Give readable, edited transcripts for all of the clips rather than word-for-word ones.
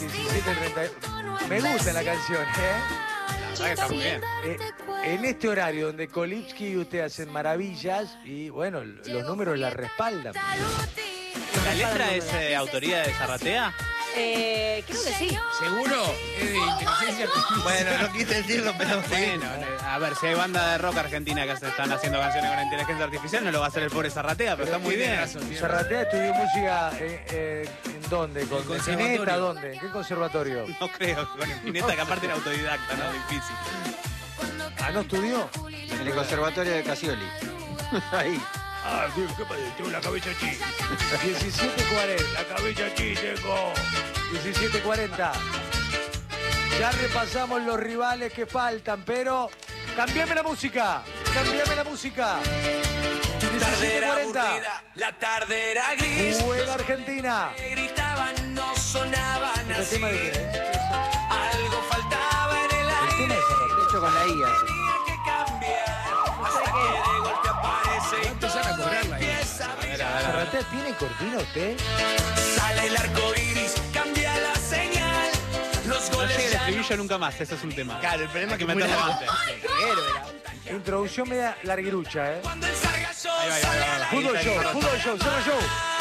17:30. Me gusta la canción, ¿eh? La verdad que está muy bien. En este horario donde Kolipsky y usted hacen maravillas y bueno, los números la respaldan. ¿La letra es autoría de Zarratea? Creo que sí. ¿Seguro? Es de inteligencia artificial. Bueno, no quise decirlo, pero Bueno, a ver, si hay banda de rock argentina que se están haciendo canciones con inteligencia artificial, no lo va a hacer el pobre Zarratea, pero está muy Tiene bien. razón, tiene Zarratea estudió música ¿en dónde? ¿Con conservatorio. Spinetta? ¿Dónde? ¿En qué conservatorio? No creo, con Spinetta, que aparte era autodidacta, ¿no? Difícil. Ah, ¿no estudió? en el conservatorio de Casioli. Ahí. Ah, tío, ¿qué pasa? Tengo la cabeza chica. 17:40. La cabeza chica tengo. 17:40. Ya repasamos los rivales que faltan, pero... ¡Cambiame la música! ¡Cambiame la música! 17:40. La tarde era gris. Juega Argentina. Gritaban, no sonaban ¿Este así. tema de quién es? Algo faltaba en el El tema aire. de Zarratea. Hecho con la IA. Tenía que cambiar. Hasta que de golpe aparece y empezar a todo cobrarla ahí. empieza a brillar. ¿Zarratea tiene cortina usted? Sale el arco iris, cambia la señal. Los No goles llega el ya no estribillo nunca más, eso es un tema. Claro, el problema Hay es que que meterlo muy antes. Introducción media larguirucha, ¿eh? Cuando el sargazo Ahí va, ahí va, sale ahí va. al Fútbol aire. show, cierra show.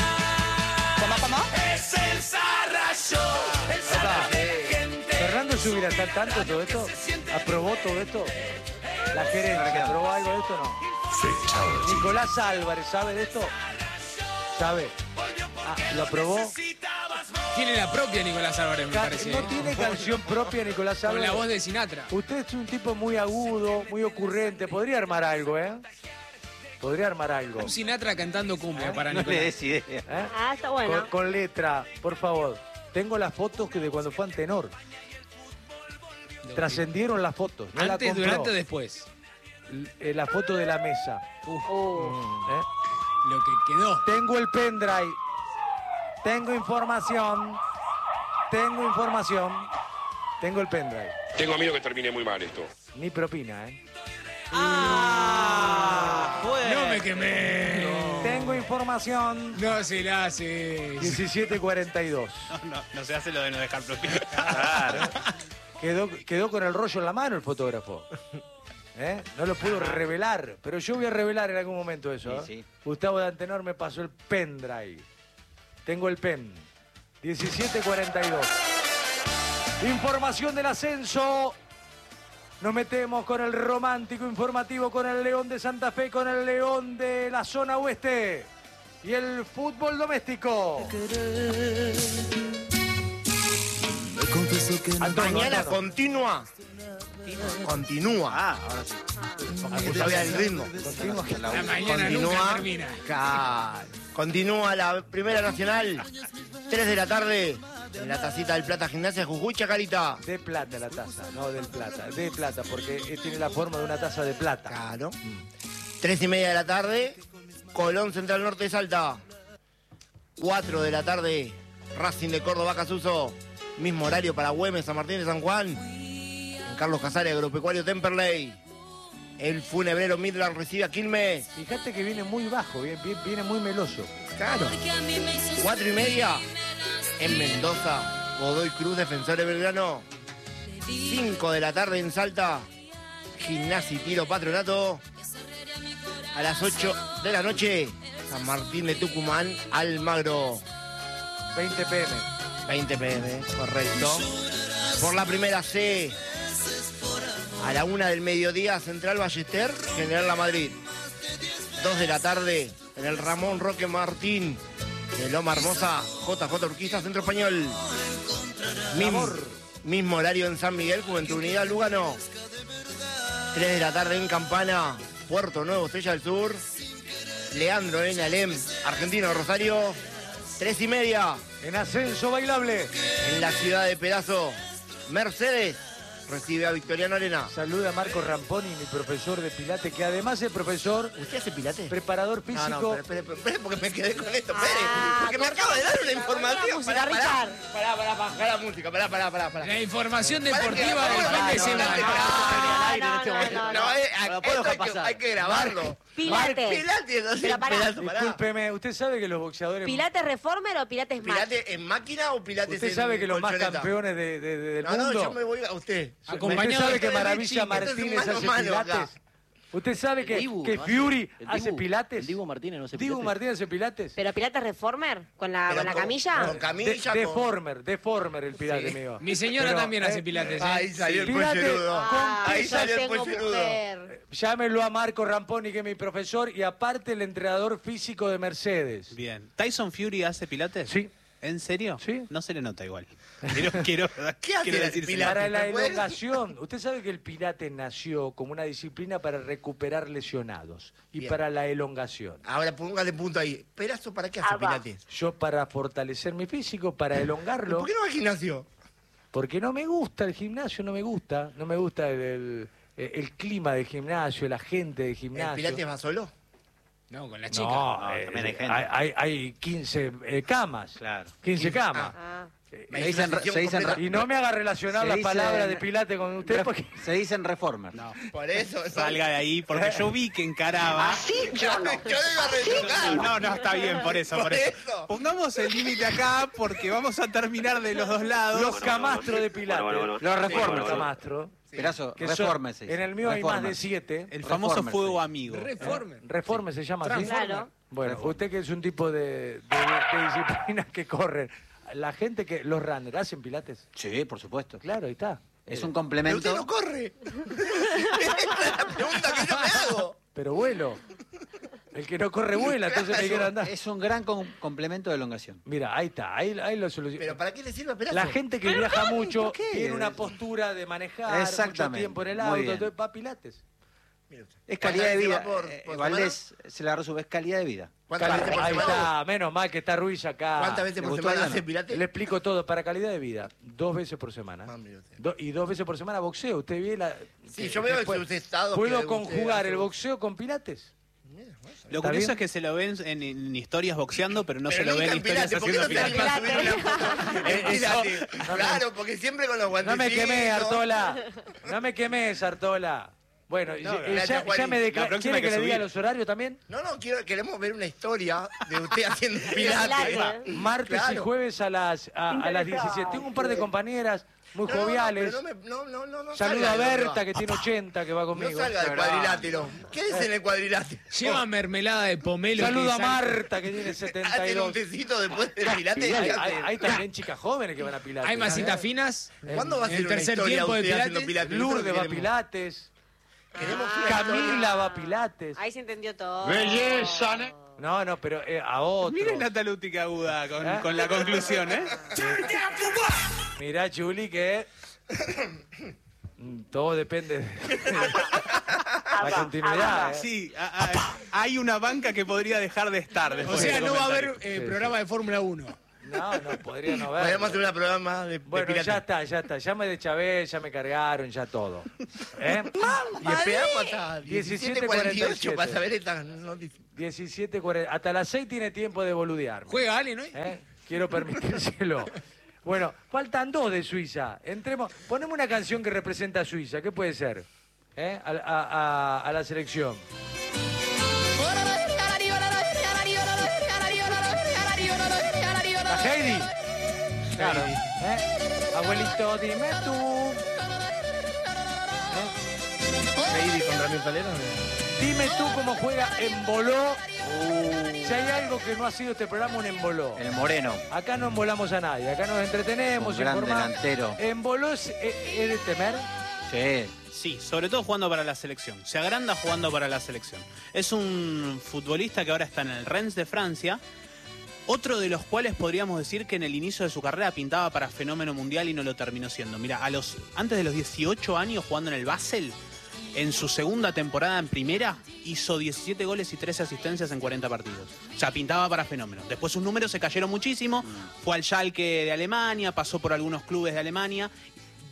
Es el Sarrayo. El Sarrayo de gente. ¿Fernando Subirá está al tanto de todo esto? ¿Aprobó todo esto? ¿La gerencia aprobó algo de esto o no? Nicolás Álvarez, ¿sabe de esto? ¿Sabe? Ah, ¿lo aprobó? Tiene la propia Nicolás Álvarez, me parece. ¿No tiene canción propia Nicolás Con Álvarez? la voz de Sinatra. Usted es un tipo muy agudo, muy ocurrente. Podría armar algo, ¿eh? Podría armar algo. Un Sinatra cantando cumbia para No le Nicolás. des idea. ¿Eh? Ah, está bueno. Con letra, por favor. Tengo las fotos que de cuando fue Antenor. Trascendieron las fotos. No la Antes, compró. durante o después. La foto de la mesa. Uf, ¿eh? lo que quedó. Tengo el pendrive. Tengo información. Tengo el pendrive. Tengo miedo que termine muy mal esto. Ni propina, ¿eh? No me quemé. Tengo información. No se la hace. 17:42. No se hace lo de no dejar propina. Claro. Quedó con el rollo en la mano el fotógrafo. ¿Eh? No lo pudo revelar, pero yo voy a revelar en algún momento eso. ¿eh? Sí, sí. Gustavo de Antenor me pasó el pendrive. Tengo el pen. 17:42. Información del ascenso. Nos metemos con el romántico informativo, con el León de Santa Fe, con el León de la zona oeste. Y el fútbol doméstico. Antonio, Mañana Antonio. continúa. Ah, ahora sí. Todavía el ritmo. La mañana nunca termina. Continúa la Primera Nacional. 3 de la tarde. En la tacita del Plata Gimnasia Jujuy, Chacarita. De plata la taza, no del plata. De plata, porque tiene la forma de una taza de plata. Claro. 3:30 de la tarde. Colón Central Norte de Salta. 4 de la tarde. Racing de Córdoba, Casuso. Mismo horario para Güemes, San Martín de San Juan. En Carlos Casares, Agropecuario Temperley. El Funebrero Midland recibe a Quilmes. Fíjate que viene muy bajo, viene muy meloso. Claro. 4:30. En Mendoza, Godoy Cruz, Defensores Belgrano. 5 de la tarde en Salta. Gimnasia y Tiro Patronato. A las 8 de la noche, San Martín de Tucumán, Almagro. 20 pm. 20 pm, correcto. Por la primera C, a la 1 del mediodía, Central Ballester, General La Madrid. 2 de la tarde, en el Ramón Roque Martín, de Loma Hermosa, JJ Urquiza, Centro Español. Mismo horario en San Miguel, Juventud Unida, Lugano. 3 de la tarde en Campana, Puerto Nuevo, Estrella del Sur. Leandro en Alem, Argentino Rosario. 3:30. En ascenso bailable. En la ciudad de Pedazo, Mercedes, recibe a Victoriano Arena. Saluda a Marco Ramponi, mi profesor de Pilates, que además es profesor, ¿Usted hace Pilates? preparador físico. No, espere, porque me quedé con esto, espere. Ah, Porque me acaba de dar una información. música, Richard. Pará, baja la música, pará. La información Para que deportiva del grabamos, fin de no, semana. No, hay que grabarlo. Pilates. Pilates, no sé, Pero pará. pedazo, pará. Discúlpeme, usted sabe que los boxeadores... ¿Pilates Reformer o Pilates Match? ¿Pilates en máquina o Pilates Usted en sabe que los más colchoneta? campeones del No, mundo... yo me voy a usted. ¿Usted Acompañado sabe de que Pedro Maravilla Ching, esto es Martínez mano a hace mano acá. Pilates? ¿Usted sabe que ¿no? Fury El hace Dibu. Pilates? El Dibu Martínez no hace ¿Dibu Pilates. Martínez hace Pilates? ¿Pero Pilates Reformer? ¿Con la Pero camilla? con camilla, Deformer el Pilates, Sí. mío. Mi señora Pero, también hace Pilates. Ahí salió el Pilates pollerudo. Ah, Ahí yo salió el tengo pollerudo. mujer. Llámelo a Marco Ramponi, que es mi profesor, y aparte el entrenador físico de Mercedes. Bien. ¿Tyson Fury hace pilates? Sí. ¿En serio? Sí. No se le nota igual. Quiero ¿Qué hace el decírselo. Pilates? Para la ¿Me puede? elongación. Usted sabe que el Pilates nació como una disciplina para recuperar lesionados y Bien. para la elongación. Ahora póngale punto ahí. ¿Perazo para qué hace Pilates? Yo para fortalecer mi físico, para elongarlo, ¿Por qué no va al gimnasio? porque no me gusta el gimnasio, no me gusta el clima del gimnasio, la gente del ¿El gimnasio. Pilates va solo? No, con la chica. No, también hay gente. hay 15 camas. Claro. 15 camas. Ah. Me Se hizo dicen- una sesión se dicen- completa. Y no me haga relacionar Se las dice- palabras de Pilates con usted porque... Se dicen reformer. No. Por eso. Salga de ahí, porque yo vi que encaraba. Yo lo iba a retocar. No, está bien, por eso. Pongamos el límite acá porque vamos a terminar de los dos lados. Los camastros de Pilates. Los reformers. Los camastros. Perazo, que son- reformer se dice. en el mío hay más de Reformer. 7. El famoso Reformer, fuego sí. amigo. Reformer. Reforme se llama así. Claro. Bueno, usted que es un tipo de disciplinas que corren. La gente que... Los runners, ¿hacen Pilates? Sí, por supuesto. Claro, ahí está. Es un Pero complemento. usted no corre. Esa es la pregunta que yo me hago. Pero vuelo. El que no corre vuela, entonces me quiere andar. Es un gran complemento de elongación. Mira, ahí está, ahí lo solucionó. ¿Pero para qué le sirve Perazo? La gente que viaja mucho ¿por qué? tiene una postura de manejar mucho Exactamente, tiempo en el muy auto, bien. entonces va a Pilates. Mire usted. Es calidad de ¿Cuántas vida. veces va por Valdés se la resume, es calidad de vida. ¿Cuántas veces por Ahí semana? está, menos mal que está Ruiz acá. ¿Cuántas veces ¿Le por gustó semana el hace gano? Pilates? Le explico todo, para calidad de vida, 2 veces por semana. Ah, mire usted. Y 2 veces por semana boxeo. Usted ve la... Sí, yo veo sus estados. ¿Puedo que conjugar usted el hace- boxeo con Pilates? Lo ¿Está curioso bien? es que se lo ven en historias boxeando, pero no Pero se lo nunca ven en en historias Pilates. ¿Por qué haciendo no se Pilates. anima a subir una foto en Pilates? Claro, porque siempre con los No guantecitos. me quemé, Artola. No me quemés, Artola. Bueno, gracias, ya Juanín. me La declara. próxima ¿Quiere hay que que le diga subir. los horarios también? No, queremos ver una historia de usted haciendo Pilates. Pilates. Martes y Claro. jueves a las 17. Tengo un par de compañeras muy joviales. No Saludo salga a del Berta, otro. que tiene 80, que va No conmigo. salga del cuadrilátero. Quédese en el cuadrilátero. Lleva mermelada de pomelo. Saludo a que sale- Marta, que tiene Hacen un 72. tecito después del Pilates. Hay también chicas jóvenes que van a Pilates. Hay masitas finas. ¿Cuándo va a En ser el una tercer historia tiempo de usted haciendo Pilates? Pilates? Lourdes va a Nosotros Pilates. queremos una Camila va a Pilates. Ahí se entendió todo. No, pero a otro. Miren la talútica aguda ¿Eh? con la conclusión, ¿eh? Mirá, Juli, que todo depende de la continuidad. ¿eh? Sí, hay una banca que podría dejar de estar O después de sea, este no va a comentario. haber programa de Fórmula 1. No, podría no haber. Podríamos hacer un programa de Bueno, Pilates. ya está. Ya me deschavé, ya me cargaron, ya todo. ¿Eh? Y esperamos hasta 17:48 17:48 para saber esta noticia. 17:40. Hasta las 6 tiene tiempo de boludear. Juega Ale, ¿no? Quiero permitírselo. Bueno, faltan 2 de Suiza. Ponemos una canción que representa a Suiza. ¿Qué puede ser? A la selección. ¿A Heidi? Claro. Abuelito, dime tú. Heidi con Ramiro Salero. Dime tú cómo juega Emboló. Si hay algo que no ha sido este programa, un emboló. El Moreno, Acá no embolamos a nadie, acá nos entretenemos, un gran informamos. delantero. ¿Emboló es de temer? Sí. Sí, sobre todo jugando para la selección. Se agranda jugando para la selección. Es un futbolista que ahora está en el Rennes de Francia. Otro de los cuales podríamos decir que en el inicio de su carrera pintaba para fenómeno mundial y no lo terminó siendo. Mira, antes de los 18 años jugando en el Basel, en su segunda temporada en primera, hizo 17 goles y 13 asistencias en 40 partidos. O sea, pintaba para fenómeno. Después sus números se cayeron muchísimo. Fue al Schalke de Alemania, pasó por algunos clubes de Alemania.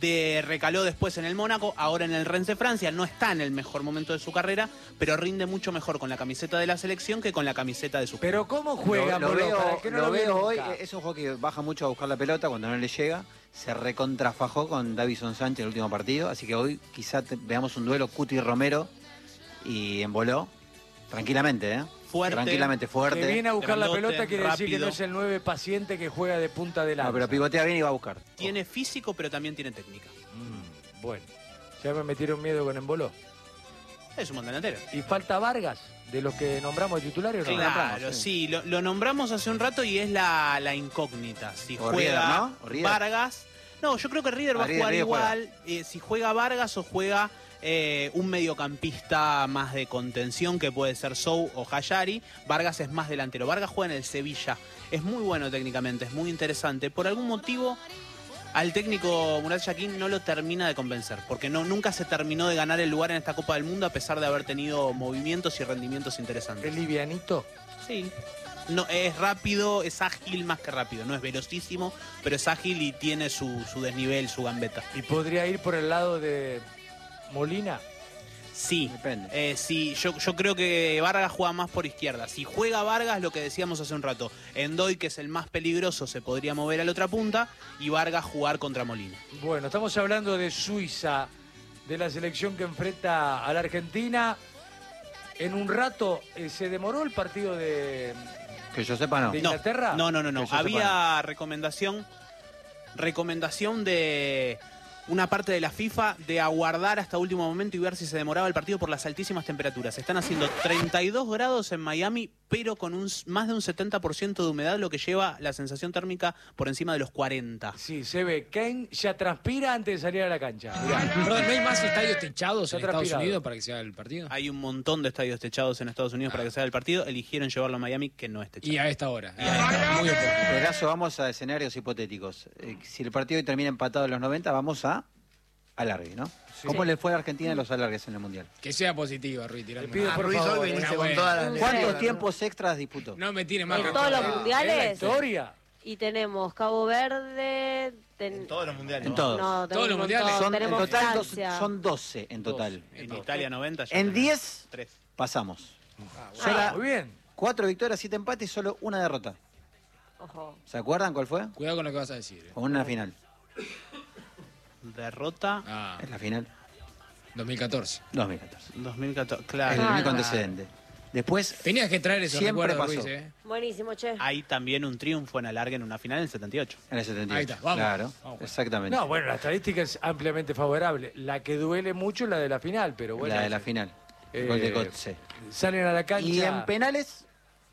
recaló después en el Mónaco, ahora en el Rennes de Francia. No está en el mejor momento de su carrera, pero rinde mucho mejor con la camiseta de la selección que con la camiseta de su club. Pero ¿cómo juega Lo Molo? veo, Para el que no lo vio veo hoy, nunca. es un juego que baja mucho a buscar la pelota cuando no le llega. Se recontrafajó con Davison Sánchez el último partido, así que hoy quizá veamos un duelo Cuti-Romero y emboló tranquilamente, ¿eh? Fuerte. Tranquilamente fuerte. Que viene a buscar la grandote, pelota quiere decir que rápido. no es el 9 paciente que juega de punta de lanza. No, pero pivotea bien y va a buscar. Tiene físico, pero también tiene técnica. Bueno, ya me metieron miedo con Emboló. Es un buen delantero. ¿Y falta Vargas, de los que nombramos de titulares o no? Claro, sí, lo nombramos hace un rato y es la incógnita. Si O juega Rieder, ¿no? O Rieder. Vargas. No, yo creo que Rieder va a jugar Rieder igual. Si juega Vargas o juega un mediocampista más de contención, que puede ser Sou o Hayari. Vargas es más delantero. Vargas juega en el Sevilla. Es muy bueno técnicamente, es muy interesante. Por algún motivo, al técnico Murat Yakin no lo termina de convencer, porque nunca se terminó de ganar el lugar en esta Copa del Mundo, a pesar de haber tenido movimientos y rendimientos interesantes. ¿Es livianito? Sí. No, es rápido, es ágil más que rápido. No es velocísimo, pero es ágil y tiene su desnivel, su gambeta. ¿Y podría ir por el lado de Molina? Sí, Depende. sí, yo creo que Vargas juega más por izquierda. Si juega Vargas, lo que decíamos hace un rato, Endoy, que es el más peligroso, se podría mover a la otra punta y Vargas jugar contra Molina. Bueno, estamos hablando de Suiza, de la selección que enfrenta a la Argentina. En un rato se demoró el partido de Que yo sepa, no. ¿De Inglaterra? No. Que yo Había recomendación de una parte de la FIFA de aguardar hasta último momento y ver si se demoraba el partido por las altísimas temperaturas. Están haciendo 32 grados en Miami, pero con más de un 70% de humedad, lo que lleva la sensación térmica por encima de los 40. Sí, se ve. Kane ya transpira antes de salir a la cancha. Mirá. Perdón, ¿no hay más estadios techados Está en Estados transpirado. Unidos para que sea el partido? Hay un montón de estadios techados en Estados Unidos para que sea el partido. Eligieron llevarlo a Miami, que no es techado. Y a esta hora. Muy oportuno. Pedazo, vamos a escenarios hipotéticos. Si el partido hoy termina empatado en los 90, vamos a alargue, ¿no? ¿Cómo le fue a Argentina en los alargues en el Mundial? Que sea positivo, Ruiz, tirando. Te pido Ah, por Ruiz favor. hoy veniste una con buena. todas las ¿Cuántos ¿Cuántos letras, ¿no? tiempos extras disputó? No me tire más En que todos los todo. mundiales. ¿Es la historia? Y tenemos Cabo Verde. En todos los mundiales. En todos. No, Todos los un mundiales. montón. Son, en Tenemos total Francia. son 12 en total. En Italia 90. ya En tenemos 10 3. pasamos. Ah, muy bien. 4 victorias, 7 empates y solo una derrota. Ojo. ¿Se acuerdan cuál fue? Cuidado con lo que vas a decir. Con una final. Derrota Ah, Es la final 2014. 2014. 2014. Es Claro. el único Claro. antecedente. Después, Tenías que traer esos Siempre recuerdos, pasó. Ruiz, Buenísimo, che. Hay también un triunfo en alargue en una final en el 78. en el 78. Ahí está, vamos. Claro, Vamos. exactamente. No, bueno, la estadística es ampliamente favorable. La que duele mucho es la de la final, pero bueno. la de la final. Eh, Gol de Götze. Salen a la cancha. Y en penales,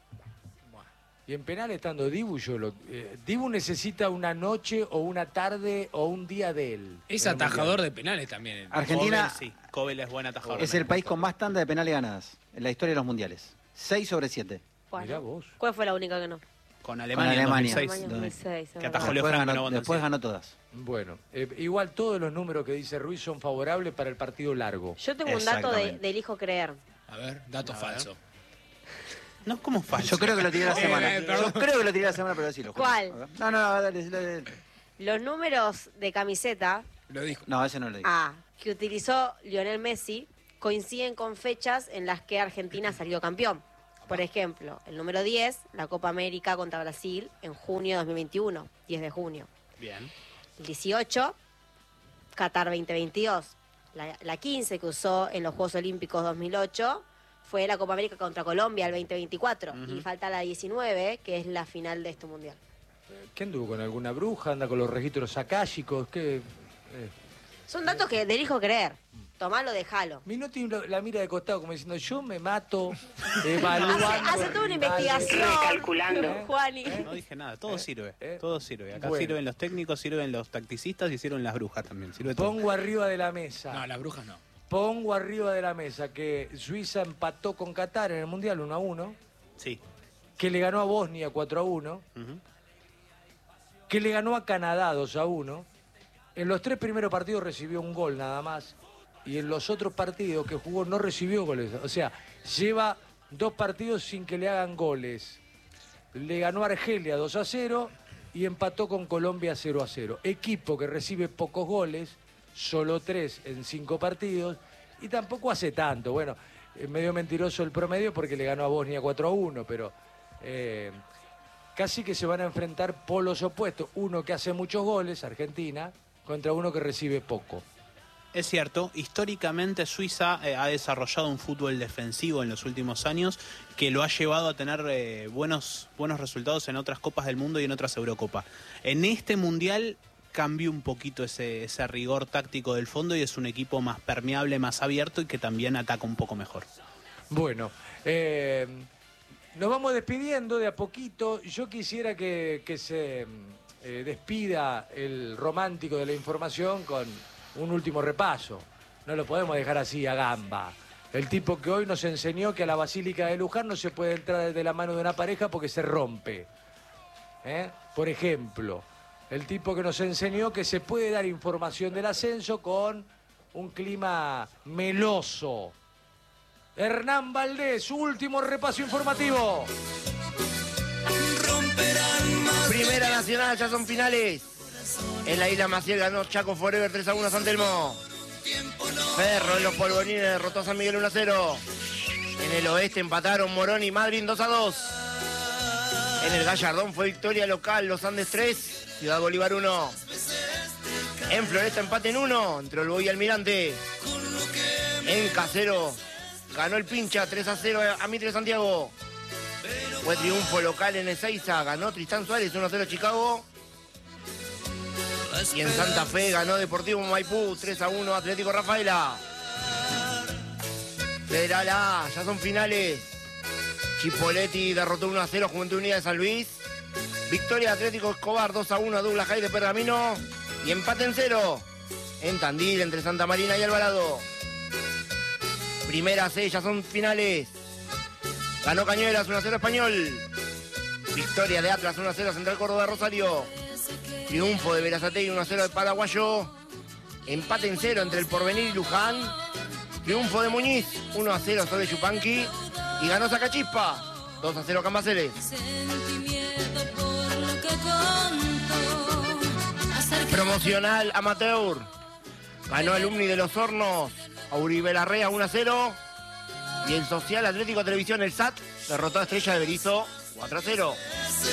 Y en penal estando Dibu, Dibu necesita una noche o una tarde o un día de él. Es en el atajador Mundial. de penales también. Argentina Kobel, sí. Kobel es buen atajador. es el país con más tanda de penales ganadas en la historia de los mundiales. 6 sobre 7. Bueno. Mirá vos. ¿Cuál fue la única que no? Con Alemania, en Alemania. 2006. Alemania 2006. es Que verdad. atajó Leo Franco, no Bonden, Después sí. ganó todas. Bueno, igual todos los números que dice Ruiz son favorables para el partido largo. Yo tengo un dato Exactamente. del hijo creer. A ver, dato falso. No es como falso. Yo creo que lo tiré la semana. perdón. Yo creo que lo tiré la semana, pero decilo. ¿Cuál? No, dale. Los números de camiseta Lo dijo. No, ese no lo digo. que utilizó Lionel Messi coinciden con fechas en las que Argentina salió campeón. Por ejemplo, el número 10, la Copa América contra Brasil en junio de 2021, 10 de junio. Bien. El 18, Qatar 2022. La 15 que usó en los Juegos Olímpicos 2008 fue la Copa América contra Colombia el 2024. Y falta la 19, que es la final de este mundial. ¿Qué anduvo con alguna bruja? ¿Anda con los registros akáshicos? ¿Qué? Son datos que del hijo creer. Tomalo, déjalo. Minotti la mira de costado como diciendo, yo me mato evaluando. Hace toda una rivales". investigación. Recalculando. Juani. No dije nada, todo sirve. ¿Eh? Todo sirve. Acá Bueno. sirven los técnicos, sirven los tacticistas y sirven las brujas también. Sirve todo. Pongo arriba de la mesa. No, las brujas no. Pongo arriba de la mesa que Suiza empató con Qatar en el Mundial 1-1, Sí. que le ganó a Bosnia 4-1, Ujú. que le ganó a Canadá 2-1. En los 3 primeros partidos recibió un gol nada más. Y en los otros partidos que jugó no recibió goles. O sea, lleva 2 partidos sin que le hagan goles. Le ganó a Argelia 2-0 y empató con Colombia 0-0. Equipo que recibe pocos goles, solo 3 en 5 partidos, y tampoco hace tanto. Bueno, es medio mentiroso el promedio porque le ganó a Bosnia 4-1, pero casi que se van a enfrentar polos opuestos. Uno que hace muchos goles, Argentina, contra uno que recibe poco. Es cierto, históricamente Suiza ha desarrollado un fútbol defensivo en los últimos años que lo ha llevado a tener buenos resultados en otras Copas del Mundo y en otras Eurocopas. En este Mundial cambió un poquito ese rigor táctico del fondo y es un equipo más permeable, más abierto y que también ataca un poco mejor. Bueno, nos vamos despidiendo de a poquito. Yo quisiera que se despida el romántico de la información con un último repaso. No lo podemos dejar así a gamba. El tipo que hoy nos enseñó que a la Basílica de Luján no se puede entrar desde la mano de una pareja porque se rompe. Por ejemplo, el tipo que nos enseñó que se puede dar información del ascenso con un clima meloso. Hernán Valdés, su último repaso informativo. Primera Nacional, ya son finales. En la Isla Maciel ganó Chaco Forever 3-1 a San Telmo. Ferro en los Polvorines derrotó a San Miguel 1-0. En el oeste empataron Morón y Madrid 2-2. En el Gallardón fue victoria local, Los Andes 3, Ciudad Bolívar 1. En Floresta empate en 1 entre Olboy y Almirante. En Casero ganó el Pincha 3-0 a Mitre Santiago. Fue triunfo local en Ezeiza, ganó Tristán Suárez 1-0 Chicago. Y en Santa Fe ganó Deportivo Maipú 3-1 Atlético Rafaela. Federal A, ya son finales. Chipoletti derrotó 1-0 Juventud Unida de San Luis. Victoria Atlético Escobar 2-1 a Douglas High de Pergamino. Y empate en 0 en Tandil entre Santa Marina y Alvarado. Primera C, ya son finales. Ganó Cañuelas 1-0 Español. Victoria de Atlas 1-0 Central Córdoba Rosario. Triunfo de Berazategui 1-0 de Paraguayo. Empate en 0 entre el Porvenir y Luján. Triunfo de Muñiz 1-0 sobre Yupanqui. Y ganó Sacachispa 2-0 Cambaceres. Promocional amateur. Ganó Alumni de los Hornos a Uribe Larrea 1-0. Y el Social Atlético Televisión, el SAT, derrotó a Estrella de Berizo 4-0.